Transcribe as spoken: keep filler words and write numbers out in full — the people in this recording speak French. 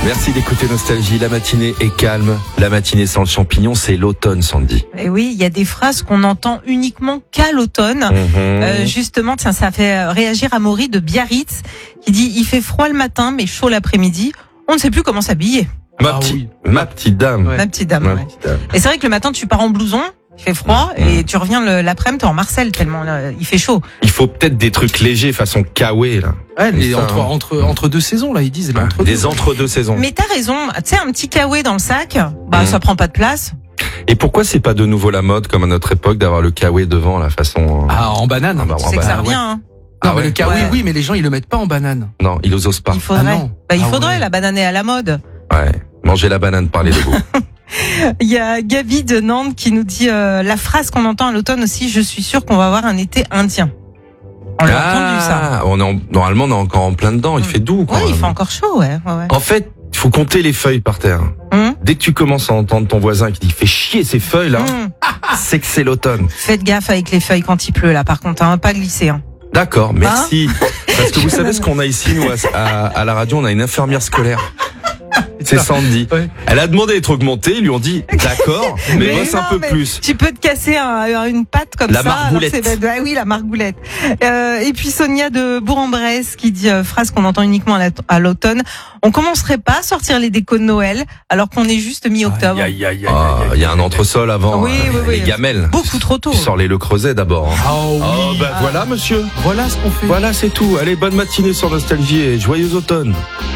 Merci d'écouter Nostalgie. La matinée est calme. La matinée sans le champignon, c'est l'automne, Sandy. Et oui, il y a des phrases qu'on entend uniquement qu'à l'automne. Mmh. Euh, justement, tiens, ça fait réagir Amaury de Biarritz qui dit « Il fait froid le matin, mais chaud l'après-midi. On ne sait plus comment s'habiller. Ma, Ah petite, oui. ma petite dame. Ouais. Ma petite dame. Ma ouais. petite dame. Et c'est vrai que le matin, tu pars en blouson, il fait froid, Mmh. et tu reviens le- l'après-midi, t'es en Marcel, tellement là, il fait chaud. Il faut peut-être des trucs légers façon kawaii, là. Ouais, les Ça, entre, hein. entre, entre deux saisons, là, ils disent. les entre Des entre-deux saisons. Mais t'as raison, tu sais, un petit kawaii dans le sac, bah Mmh. ça prend pas de place. Et pourquoi c'est pas de nouveau la mode, comme à notre époque, d'avoir le kawaii devant, la façon... euh, Ah, en banane. Ah bah, Tu sais bah, que ça ouais. revient, hein. Non, Ah mais ouais. le kawaii, Ouais. oui, mais les gens, ils le mettent pas en banane. Non, ils osent pas. Il faudrait. Ah non. Bah, il Ah faudrait, ouais. la banane est à la mode. Ouais. Manger la banane, parler de vous. Il y a Gabi de Nantes qui nous dit euh, la phrase qu'on entend à l'automne aussi, je suis sûr qu'on va avoir un été indien. On l'a entendu ça. On est en- normalement, on est encore en plein dedans. Il fait doux, quand Oui, il même. fait encore chaud, ouais. ouais, ouais. En fait, il faut compter les feuilles par terre. Hum, Dès que tu commences à entendre ton voisin qui dit fait chier ces feuilles là, hum. c'est que c'est l'automne. Faites gaffe avec les feuilles quand il pleut là, par contre, hein, pas glisser. Hein. D'accord, merci. Parce que vous savez ce qu'on a ici, nous, à, à- à la radio, on a une infirmière scolaire. C'est Sandy. Ouais. Elle a demandé d'être augmentée, ils lui ont dit d'accord, mais, bosse un non, peu mais plus. Tu peux te casser un- une patte comme La ça. alors margoulette. que c'est- ouais, oui, la margoulette. Euh, et puis Sonia de Bourg-en-Bresse qui dit euh, phrase qu'on entend uniquement à la- à l'automne. On commencerait pas à sortir les décos de Noël alors qu'on est juste mi-octobre. Aïe, aïe, aïe, aïe, Ah, aïe, il y a un entresol avant. Oui, hein, oui, oui. Les gamelles. Beaucoup trop tôt. Tu sors les Le Creuset d'abord. hein. Ah oui. Oh, bah voilà, monsieur. Voilà ce qu'on fait. Voilà, c'est tout. Allez, bonne matinée sur Nostalgie et joyeux automne.